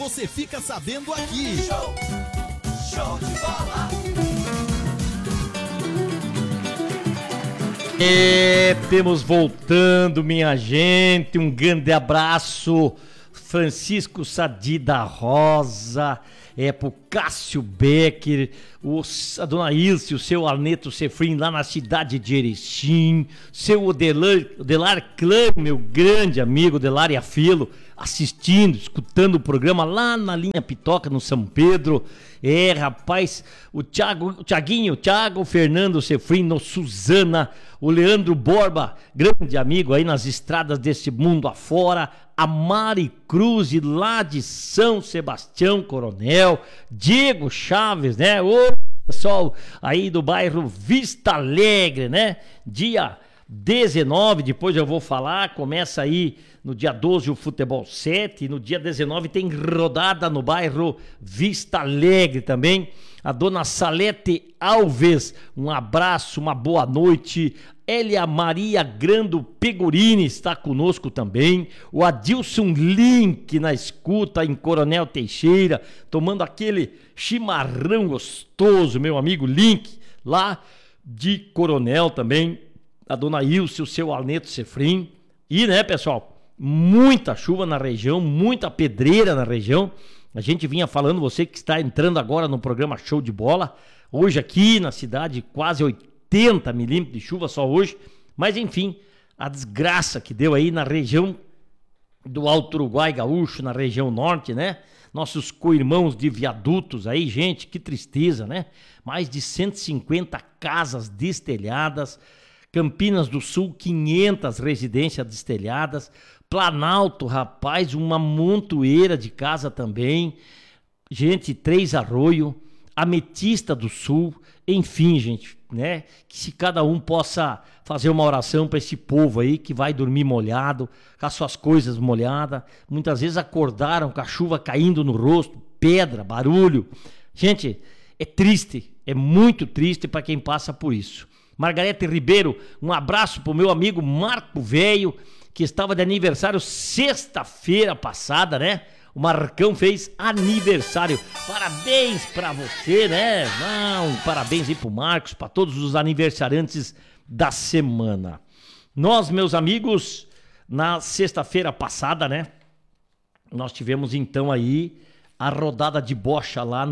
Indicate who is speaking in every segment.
Speaker 1: Você fica sabendo aqui.
Speaker 2: Show de bola.
Speaker 3: Temos voltando, minha gente. Um grande abraço. Francisco Sadi da Rosa, pro Cássio Becker, a dona Ilse, o seu Arneto Sefrim lá na cidade de Erechim, seu Odelar Clã, meu grande amigo Odelar Iafilo, assistindo, escutando o programa lá na linha Pitoca, no São Pedro. Rapaz, o Thiaguinho, o Fernando Sefrim, no Suzana, o Leandro Borba, grande amigo aí nas estradas desse mundo afora, a Mari Cruz lá de São Sebastião Coronel, Diego Chaves, né? O pessoal aí do bairro Vista Alegre, né? Dia 19, depois eu vou falar, começa aí no dia 12 o Futebol 7, e no dia 19 tem rodada no bairro Vista Alegre também. A dona Salete Alves, um abraço, uma boa noite. Elia Maria Grando Pegorini está conosco também. O Adilson Link na escuta em Coronel Teixeira, tomando aquele chimarrão gostoso, meu amigo Link, lá de Coronel também. A dona Ilse, o seu Arneto Sefrim. E, né, pessoal, muita chuva na região, muita pedreira na região. A gente vinha falando, você que está entrando agora no programa Show de Bola, hoje aqui na cidade quase 80 milímetros de chuva só hoje, mas enfim, a desgraça que deu aí na região do Alto Uruguai Gaúcho, na região norte, né? Nossos co-irmãos de viadutos aí, gente, que tristeza, né? Mais de 150 casas destelhadas, Campinas do Sul, 500 residências destelhadas, Planalto, rapaz, uma montoeira de casa também, gente, Três Arroio, Ametista do Sul, enfim, gente, né? Que se cada um possa fazer uma oração para esse povo aí que vai dormir molhado, com as suas coisas molhadas, muitas vezes acordaram com a chuva caindo no rosto, pedra, barulho. Gente, é triste, é muito triste para quem passa por isso. Margarete Ribeiro, um abraço pro meu amigo Marco Velho, que estava de aniversário sexta-feira passada, né? O Marcão fez aniversário. Parabéns pra você, né? Parabéns aí pro Marcos, pra todos os aniversariantes da semana. Nós, meus amigos, na sexta-feira passada, né? Nós tivemos então aí a rodada de bocha lá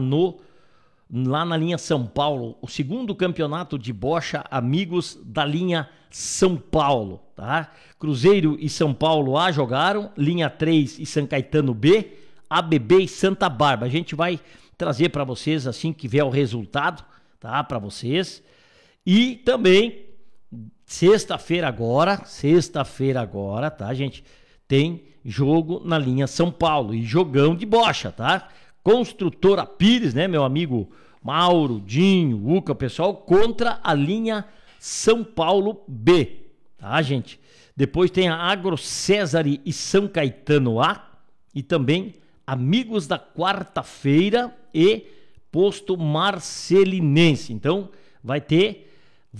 Speaker 3: na linha São Paulo, o segundo campeonato de bocha Amigos da linha São Paulo, tá? Cruzeiro e São Paulo A jogaram, linha 3 e São Caetano B, ABB e Santa Bárbara. A gente vai trazer para vocês assim que vier o resultado, tá? Para vocês. E também sexta-feira agora, tá, gente? Tem jogo na linha São Paulo e jogão de bocha, tá? Construtora Pires, né, meu amigo Mauro, Dinho, Uca, pessoal, contra a linha São Paulo B, tá, gente? Depois tem a Agro Césare e São Caetano A, e também Amigos da Quarta-feira e Posto Marcelinense. Então, vai ter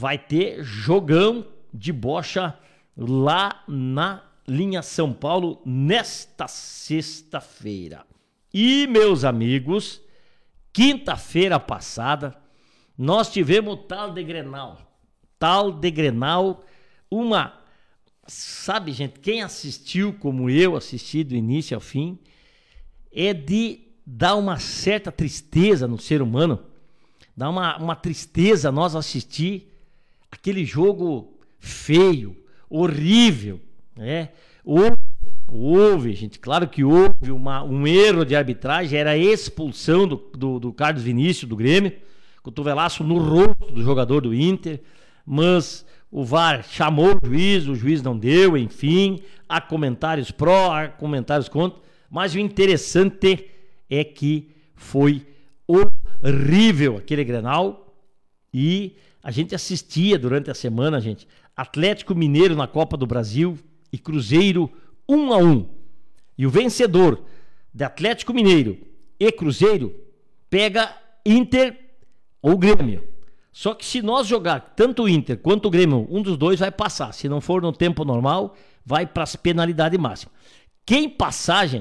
Speaker 3: jogão de bocha lá na linha São Paulo nesta sexta-feira. E, meus amigos, quinta-feira passada, nós tivemos o Tal de Grenal, sabe, gente, quem assistiu como eu assisti do início ao fim, é de dar uma certa tristeza no ser humano, dá uma tristeza nós assistir aquele jogo feio, horrível, né? Houve, gente, claro que houve um erro de arbitragem, era a expulsão do Carlos Vinícius do Grêmio, cotovelaço no rosto do jogador do Inter, mas o VAR chamou o juiz não deu, enfim, há comentários pró, há comentários contra, mas o interessante é que foi horrível aquele Grenal e a gente assistia durante a semana, gente, Atlético Mineiro na Copa do Brasil e Cruzeiro 1-1. E o vencedor de Atlético Mineiro e Cruzeiro pega Inter ou Grêmio. Só que se nós jogar tanto o Inter quanto o Grêmio, um dos dois vai passar. Se não for no tempo normal, vai para as penalidades máximas. Quem passar, gente,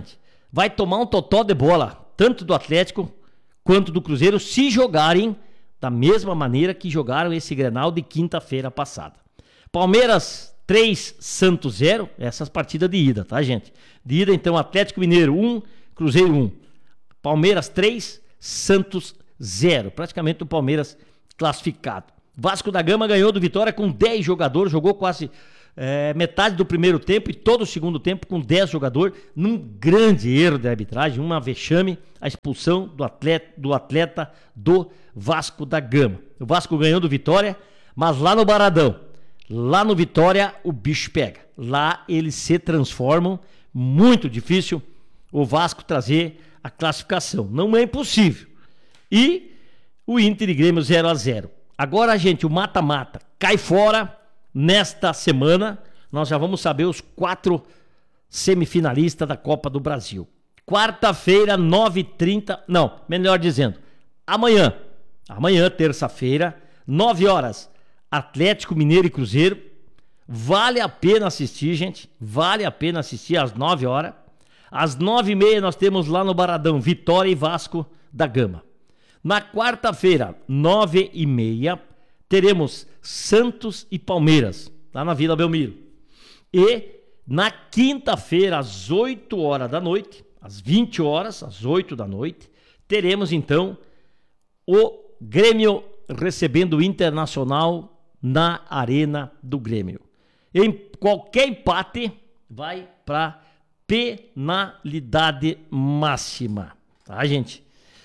Speaker 3: vai tomar um totó de bola, tanto do Atlético quanto do Cruzeiro, se jogarem da mesma maneira que jogaram esse Grenal de quinta-feira passada. Palmeiras 3, Santos 0, essas partidas de ida, tá, gente? De ida, então, Atlético Mineiro 1, Cruzeiro 1. Palmeiras 3, Santos 0. Praticamente o Palmeiras classificado. Vasco da Gama ganhou do Vitória com 10 jogadores, jogou quase metade do primeiro tempo e todo o segundo tempo com 10 jogadores, num grande erro de arbitragem, uma vexame, a expulsão do atleta do Vasco da Gama. O Vasco ganhou do Vitória, mas lá no Baradão, lá no Vitória, o bicho pega. Lá eles se transformam, muito difícil o Vasco trazer a classificação. Não é impossível. E o Inter e Grêmio 0-0. Agora, gente, o mata-mata cai fora. Nesta semana, nós já vamos saber os 4 semifinalistas da Copa do Brasil. Quarta-feira, 9h30. Não, melhor dizendo, amanhã, terça-feira, 9 horas, Atlético Mineiro e Cruzeiro. Vale a pena assistir, gente. Vale a pena assistir às 9 horas. Às 9h30 nós temos lá no Baradão Vitória e Vasco da Gama. Na quarta-feira, 9h30, teremos Santos e Palmeiras, lá na Vila Belmiro. E na quinta-feira, às 8 horas da noite, às 20 horas, às 8 da noite, teremos então o Grêmio recebendo o Internacional na Arena do Grêmio. Em qualquer empate, vai para penalidade máxima, tá, gente?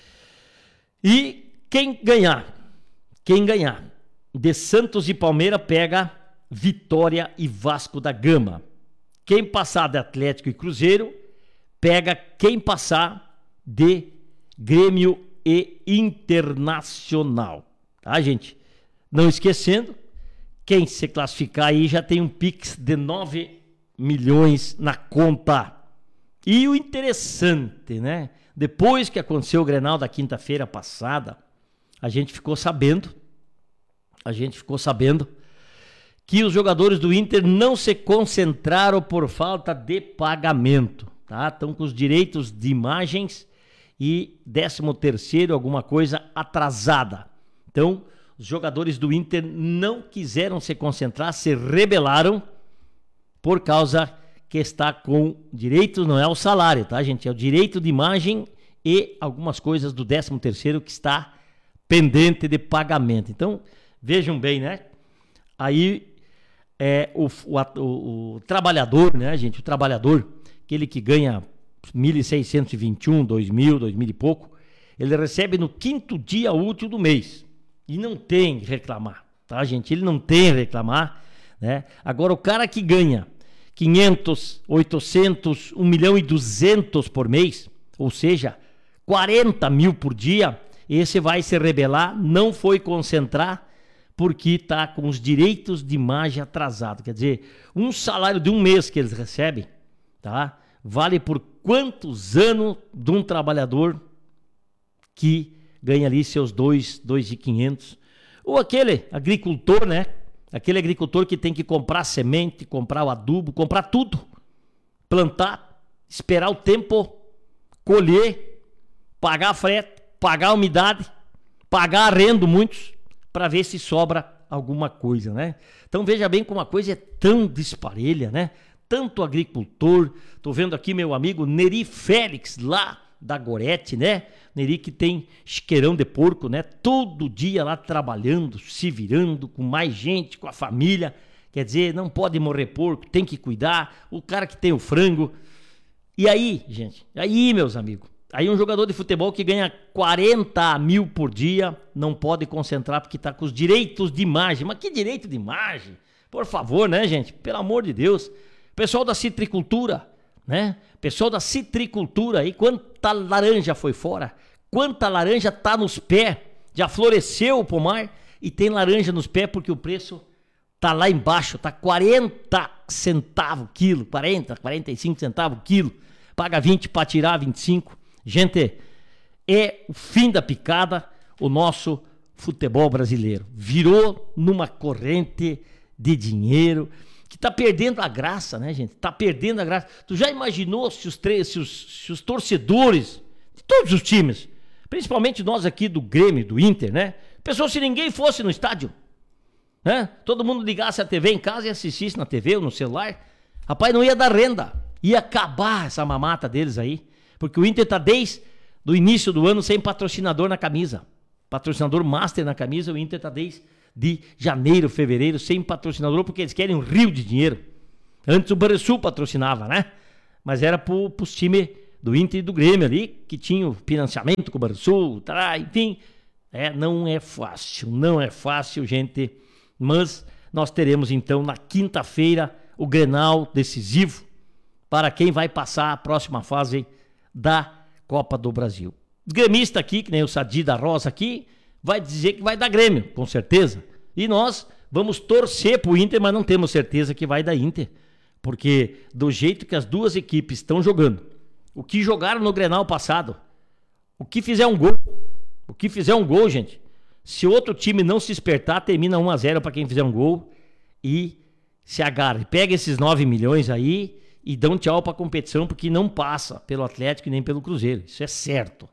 Speaker 3: E quem ganhar de Santos e Palmeiras pega Vitória e Vasco da Gama. Quem passar de Atlético e Cruzeiro pega quem passar de Grêmio e Internacional. Tá, gente? Não esquecendo, quem se classificar aí já tem um Pix de 9 milhões na conta. E o interessante, né? Depois que aconteceu o Grenal da quinta-feira passada, a gente ficou sabendo que os jogadores do Inter não se concentraram por falta de pagamento, tá? Estão com os direitos de imagens e 13º, alguma coisa atrasada. Então, os jogadores do Inter não quiseram se concentrar, se rebelaram por causa que está com direitos, não é o salário, tá, gente? É o direito de imagem e algumas coisas do 13º que está pendente de pagamento. Então, vejam bem, né? Aí o trabalhador, né, gente? O trabalhador, aquele que ganha 1.621, 2.000 e pouco, ele recebe no 5º dia útil do mês. E não tem que reclamar, tá, gente? Ele não tem que reclamar, né? Agora, o cara que ganha 500, 800, 1.200.000 por mês, ou seja, 40 mil por dia, esse vai se rebelar, não foi concentrar, porque está com os direitos de imagem atrasados. Quer dizer, um salário de um mês que eles recebem, tá? Vale por quantos anos de um trabalhador que ganha ali seus 2.500. Ou aquele agricultor, né? Aquele agricultor que tem que comprar semente, comprar o adubo, comprar tudo. Plantar, esperar o tempo, colher, pagar frete, pagar a umidade, pagar arrendo muitos, para ver se sobra alguma coisa, né? Então veja bem como a coisa é tão disparelha, né? Tanto agricultor, tô vendo aqui meu amigo Neri Félix, lá da Gorete, né? Neri que tem chiqueirão de porco, né? Todo dia lá trabalhando, se virando, com mais gente, com a família. Quer dizer, não pode morrer porco, tem que cuidar. O cara que tem o frango. E aí, gente, aí, meus amigos, aí um jogador de futebol que ganha 40 mil por dia não pode concentrar porque tá com os direitos de imagem. Mas que direito de imagem? Por favor, né, gente? Pelo amor de Deus. Pessoal da citricultura, né? Pessoal da citricultura aí, quanta laranja foi fora? Quanta laranja tá nos pés? Já floresceu o pomar e tem laranja nos pés porque o preço tá lá embaixo, tá 40 centavos o quilo, 40, 45 centavos o quilo. Paga 20 para tirar 25. Gente, é o fim da picada o nosso futebol brasileiro. Virou numa corrente de dinheiro que tá perdendo a graça, né, gente? Tá perdendo a graça. Tu já imaginou se os torcedores de todos os times, principalmente nós aqui do Grêmio, do Inter, né? Pensou se ninguém fosse no estádio, né? Todo mundo ligasse a TV em casa e assistisse na TV ou no celular. Rapaz, não ia dar renda. Ia acabar essa mamata deles aí. Porque o Inter tá desde o início do ano sem patrocinador na camisa. Patrocinador master na camisa, o Inter tá desde janeiro, fevereiro, sem patrocinador, porque eles querem um rio de dinheiro. Antes o Banrisul patrocinava, né? Mas era pros times do Inter e do Grêmio ali, que tinham financiamento com o Banrisul, enfim. Não é fácil, gente. Mas nós teremos então na quinta-feira o Grenal decisivo para quem vai passar a próxima fase da Copa do Brasil. Gremista aqui, que nem o Sadi da Rosa aqui, vai dizer que vai dar Grêmio, com certeza. E nós vamos torcer pro Inter, mas não temos certeza que vai dar Inter. Porque do jeito que as duas equipes estão jogando, o que jogaram no Grenal passado, o que fizer um gol, gente, se outro time não se espertar, termina 1-0 para quem fizer um gol e se agarra. Pega esses 9 milhões aí e dá um tchau pra competição, porque não passa pelo Atlético e nem pelo Cruzeiro. Isso é certo.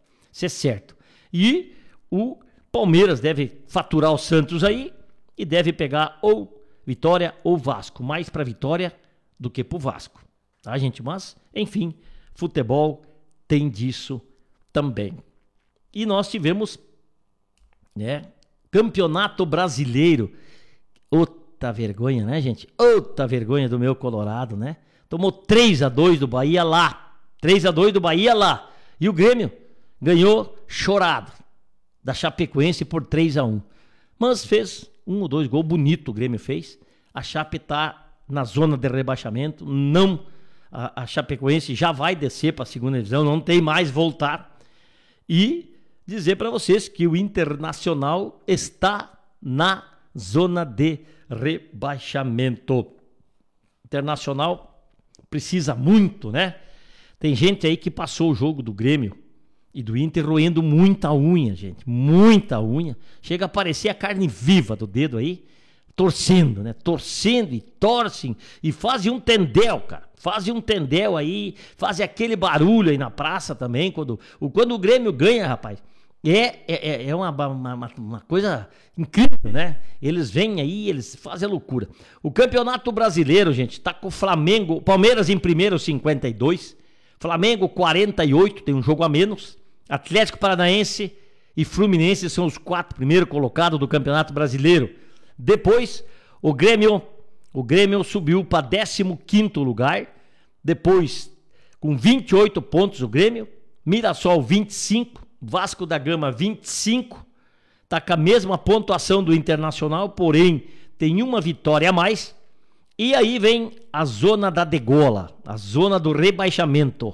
Speaker 3: E o Palmeiras deve faturar o Santos aí e deve pegar ou Vitória ou Vasco. Mais pra Vitória do que pro Vasco. Tá, gente? Mas, enfim, futebol tem disso também. E nós tivemos, né, Campeonato Brasileiro. Outra vergonha, né, gente? Outra vergonha do meu Colorado, né? Tomou 3-2 do Bahia lá. 3-2 do Bahia lá. E o Grêmio ganhou chorado da Chapecoense por 3-1. Mas fez 1 ou 2 gols bonito, o Grêmio fez. A Chape tá na zona de rebaixamento. Não, a Chapecoense já vai descer para a segunda divisão, não tem mais voltar. E dizer para vocês que o Internacional está na zona de rebaixamento. Internacional precisa muito, né? Tem gente aí que passou o jogo do Grêmio e do Inter roendo muita unha, gente. Muita unha. Chega a aparecer a carne viva do dedo aí, torcendo, né? Torcendo e torcem e fazem um tendel, cara. Fazem um tendel aí, fazem aquele barulho aí na praça também, quando o Grêmio ganha, rapaz. É uma coisa incrível, né? Eles vêm aí, eles fazem a loucura. O Campeonato Brasileiro, gente, tá com o Flamengo, Palmeiras em primeiro, 52. Flamengo, 48, tem um jogo a menos. Atlético Paranaense e Fluminense são os 4 primeiros colocados do Campeonato Brasileiro. Depois, o Grêmio subiu para 15º lugar. Depois, com 28 pontos o Grêmio. Mirassol, 25. Vasco da Gama, 25. Tá com a mesma pontuação do Internacional, porém tem uma vitória a mais. E aí vem a zona da degola, a zona do rebaixamento.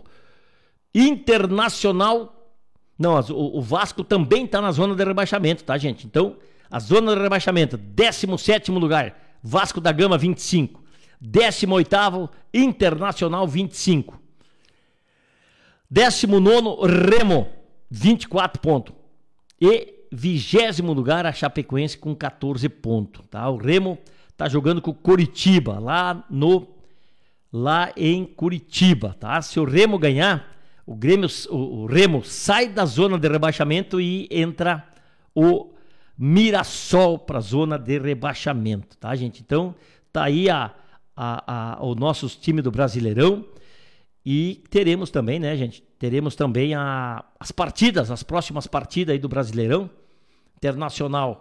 Speaker 3: Internacional, não, o Vasco também tá na zona de rebaixamento, tá, gente? Então, a zona de rebaixamento, 17º lugar, Vasco da Gama, 25. 18º, Internacional, 25. 19º, Remo, 24 pontos. E 20º lugar, a Chapecoense com 14 pontos, tá? O Remo tá jogando com o Coritiba, lá em Curitiba, tá? Se o Remo ganhar, o Remo sai da zona de rebaixamento e entra o Mirassol para a zona de rebaixamento, tá, gente? Então, tá aí o nosso time do Brasileirão. E teremos também, né, gente? Teremos também as próximas partidas aí do Brasileirão. Internacional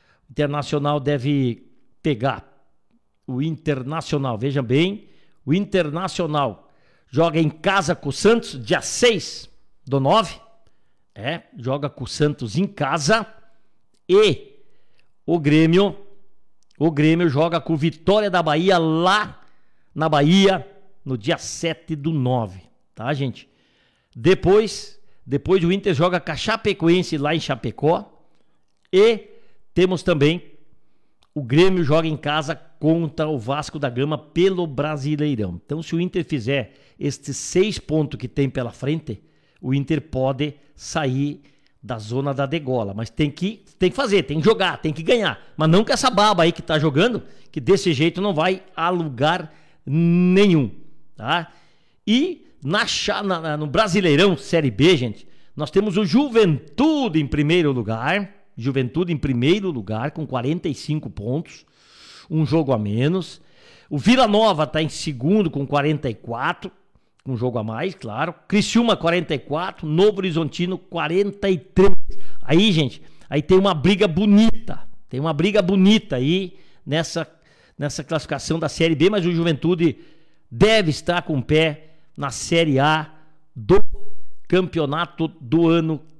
Speaker 3: deve pegar o Internacional. Veja bem, o Internacional joga em casa com o Santos, dia 6/9. Joga com o Santos em casa. E o Grêmio joga com o Vitória da Bahia lá na Bahia, no dia 7/9, tá, gente? Depois o Inter joga com a Chapecoense lá em Chapecó. E temos também o Grêmio joga em casa contra o Vasco da Gama pelo Brasileirão. Então, se o Inter fizer estes 6 pontos que tem pela frente, o Inter pode sair da zona da degola. Mas tem que fazer, tem que jogar, tem que ganhar. Mas não com essa baba aí que tá jogando, que desse jeito não vai a lugar nenhum, tá? E no Brasileirão Série B, gente, nós temos o Juventude em primeiro lugar. Juventude em primeiro lugar com 45 pontos, um jogo a menos. O Vila Nova está em segundo com 44, um jogo a mais, claro. Criciúma 44, Novo Horizontino 43. Aí, gente, aí tem uma briga bonita. Tem uma briga bonita aí nessa classificação da Série B, mas o Juventude deve estar com o pé na Série A do campeonato do ano